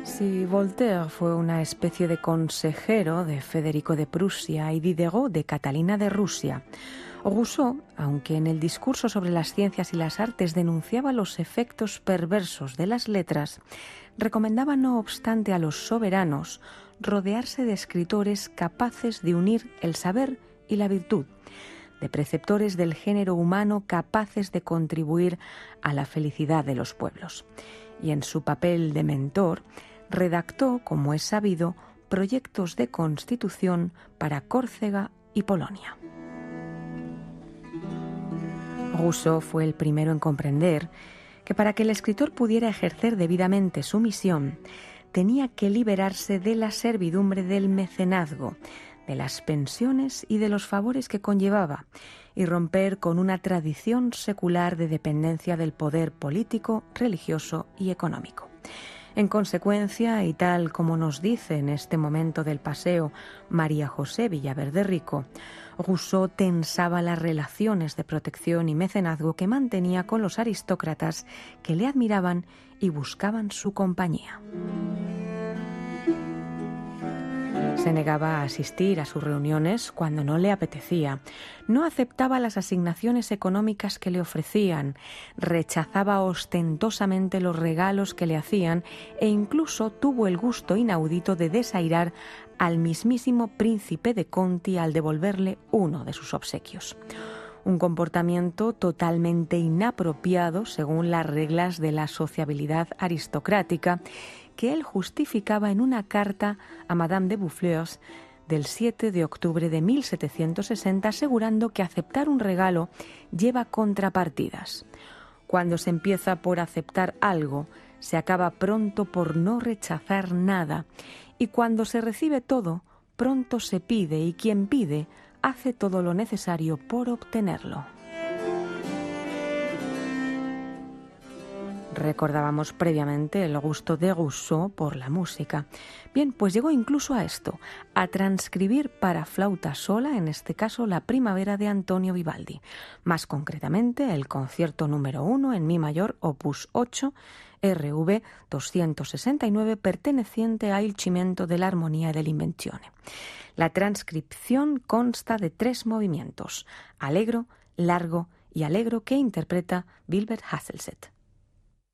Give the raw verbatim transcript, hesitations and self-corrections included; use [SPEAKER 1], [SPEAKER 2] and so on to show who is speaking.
[SPEAKER 1] Si Voltaire fue una especie de consejero de Federico de Prusia y Diderot de Catalina de Rusia, Rousseau, aunque en el discurso sobre las ciencias y las artes denunciaba los efectos perversos de las letras, recomendaba no obstante a los soberanos rodearse de escritores capaces de unir el saber y la virtud, de preceptores del género humano capaces de contribuir a la felicidad de los pueblos. Y en su papel de mentor, redactó, como es sabido, proyectos de constitución para Córcega y Polonia. Rousseau fue el primero en comprender que para que el escritor pudiera ejercer debidamente su misión, tenía que liberarse de la servidumbre del mecenazgo, de las pensiones y de los favores que conllevaba, y romper con una tradición secular de dependencia del poder político, religioso y económico. En consecuencia, y tal como nos dice en este momento del paseo María José Villaverde Rico, Rousseau tensaba las relaciones de protección y mecenazgo que mantenía con los aristócratas que le admiraban y buscaban su compañía. Se negaba a asistir a sus reuniones cuando no le apetecía, no aceptaba las asignaciones económicas que le ofrecían, rechazaba ostentosamente los regalos que le hacían e incluso tuvo el gusto inaudito de desairar al mismísimo príncipe de Conti al devolverle uno de sus obsequios. Un comportamiento totalmente inapropiado según las reglas de la sociabilidad aristocrática que él justificaba en una carta a Madame de Boufflers del siete de octubre de mil setecientos sesenta, asegurando que aceptar un regalo lleva contrapartidas. Cuando se empieza por aceptar algo, se acaba pronto por no rechazar nada, y cuando se recibe todo, pronto se pide, y quien pide hace todo lo necesario por obtenerlo. Recordábamos previamente el gusto de Rousseau por la música. Bien, pues llegó incluso a esto, a transcribir para flauta sola, en este caso la Primavera de Antonio Vivaldi. Más concretamente, el concierto número uno en mi mayor, opus ocho, R V doscientos sesenta y nueve, perteneciente a Il Cimento dell'Armonia e dell'Invenzione. La transcripción consta de tres movimientos, allegro, largo y allegro, que interpreta Wilbert Hasselset.